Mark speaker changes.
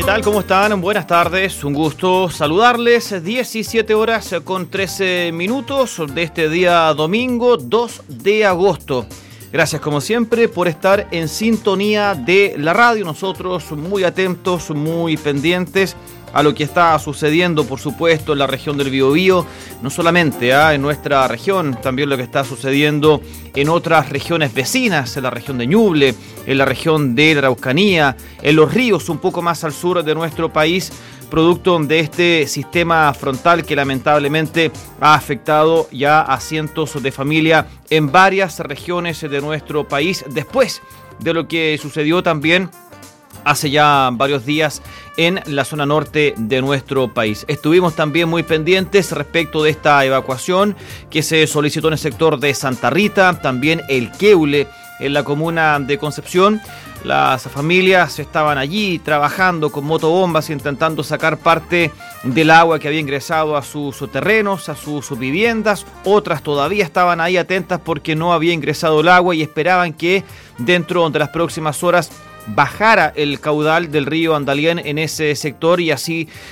Speaker 1: tal? ¿Cómo están? Buenas tardes, un gusto saludarles. 17 horas con 13 minutos de este día domingo 2 de agosto. Gracias como siempre por estar en sintonía de la radio. Nosotros muy atentos, muy pendientes a lo que está sucediendo, por supuesto, en la región del Biobío, no solamente en nuestra región, también lo que está sucediendo en otras regiones vecinas, en la región de Ñuble, en la región de la Araucanía, en los ríos un poco más al sur de nuestro país, producto de este sistema frontal que lamentablemente ha afectado ya a cientos de familias en varias regiones de nuestro país, después de lo que sucedió también hace ya varios días en la zona norte de nuestro país. Estuvimos también muy pendientes respecto de esta evacuación que se solicitó en el sector de Santa Rita, también el Queule, en la comuna de Concepción. Las familias estaban allí trabajando con motobombas, intentando sacar parte del agua que había ingresado a sus terrenos, a sus viviendas. Otras todavía estaban ahí atentas porque no había ingresado el agua y esperaban que dentro de las próximas horas bajara el caudal del río Andalién en ese sector y así